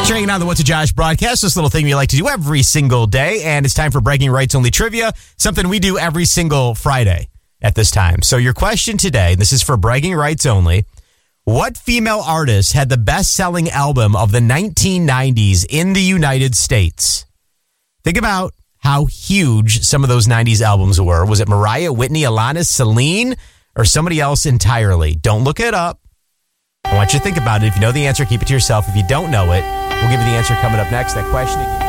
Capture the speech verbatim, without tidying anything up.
Hanging on the What's a Josh broadcast, this little thing we like to do every single day, and it's time for Bragging Rights Only Trivia, something we do every single Friday at this time. So your question today, this is for Bragging Rights Only, what female artist had the best-selling album of the nineteen nineties in the United States? Think about how huge some of those nineties albums were. Was it Mariah, Whitney, Alanis, Celine, or somebody else entirely? Don't look it up. I want you to think about it. If you know the answer, keep it to yourself. If you don't know it, we'll give you the answer coming up next. That question again.